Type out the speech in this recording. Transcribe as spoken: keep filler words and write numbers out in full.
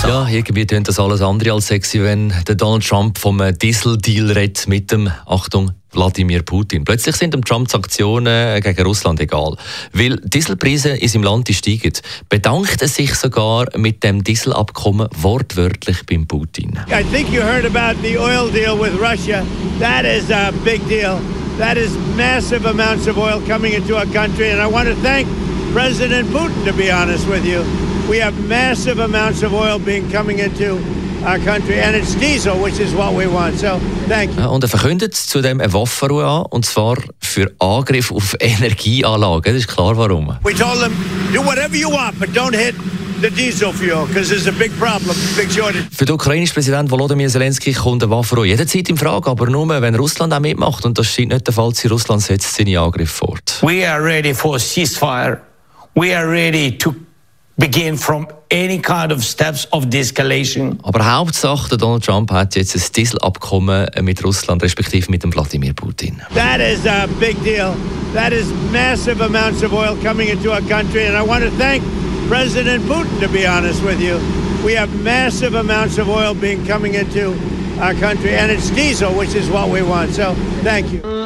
Ja, irgendwie tönt das alles andere als sexy, wenn der Donald Trump vom Dieseldeal redet mit dem, Achtung, Wladimir Putin. Plötzlich sind dem Trump Sanktionen gegen Russland egal. Weil Dieselpreise in seinem Land steigen, bedankt er sich sogar mit dem Dieselabkommen wortwörtlich beim Putin. I think you heard about the oil deal with Russia. That is a big deal. That is massive amounts of oil coming into our country, and I want to thank President Putin, to be honest with you. We have massive amounts of oil being coming into our country, and it's diesel, which is what we want. So, thank you. Und er verkündet zudem eine Waffenruhe an, und zwar für Angriff auf Energieanlagen. Das ist klar, warum. We told them, do whatever you want, but don't hit the diesel fuel, because there's a big problem, big shortage. Für den ukrainischen Präsident Volodymyr Zelensky kommt eine Waffenruhe jederzeit in Frage, aber nur, wenn Russland auch mitmacht. Und das scheint nicht der Fall zu sein. Russland setzt seine Angriffe fort. We are ready for a ceasefire. We are ready to begin from any kind of steps of de-escalation. Aber Hauptsache, der Donald Trump hat jetzt ein Dieselabkommen mit Russland, respektive mit dem Wladimir Putin. That is a big deal. That is massive amounts of oil coming into our country, and I want to thank President Putin, to be honest with you. We have massive amounts of oil being coming into our country, and it's diesel, which is what we want. So, thank you.